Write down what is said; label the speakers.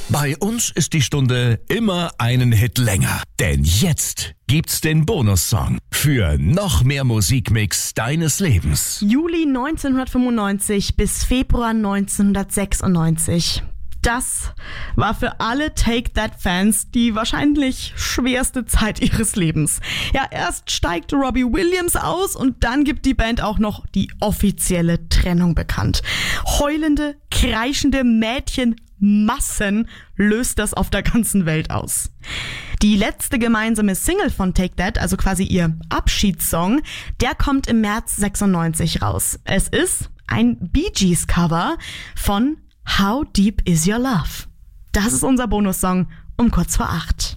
Speaker 1: Bei uns ist die Stunde immer einen Hit länger. Denn jetzt gibt's den Bonussong für noch mehr Musikmix deines Lebens.
Speaker 2: Juli 1995 bis Februar 1996. Das war für alle Take That-Fans die wahrscheinlich schwerste Zeit ihres Lebens. Ja, erst steigt Robbie Williams aus und dann gibt die Band auch noch die offizielle Trennung bekannt. Heulende, kreischende Mädchenmassen löst das auf der ganzen Welt aus. Die letzte gemeinsame Single von Take That, also quasi ihr Abschiedssong, der kommt im März 96 raus. Es ist ein Bee Gees Cover von How Deep Is Your Love? Das ist unser Bonussong um kurz vor 8.